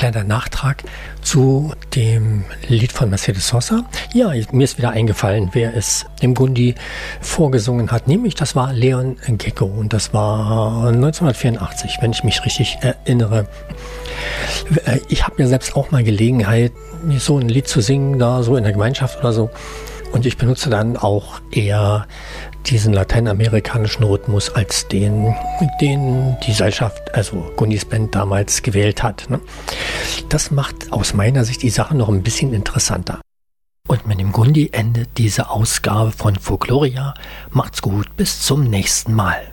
kleiner Nachtrag zu dem Lied von Mercedes Sosa. Ja, mir ist wieder eingefallen, wer es dem Gundi vorgesungen hat. Nämlich, das war Leon Gecko und das war 1984, wenn ich mich richtig erinnere. Ich habe mir selbst auch mal Gelegenheit, so ein Lied zu singen, da so in der Gemeinschaft oder so. Und ich benutze dann auch eher diesen lateinamerikanischen Rhythmus als den die Gesellschaft, also Gundis Band damals gewählt hat. Ne? Das macht aus meiner Sicht die Sache noch ein bisschen interessanter. Und mit dem Gundi endet diese Ausgabe von Folkloria. Macht's gut, bis zum nächsten Mal.